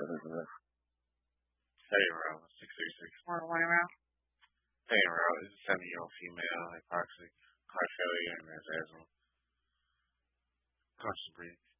Hey, Ralph, 636. Or whatever. Hey, Ralph, is a 7-year-old female, hypoxic, heart failure, and has asthma. Constant breathing.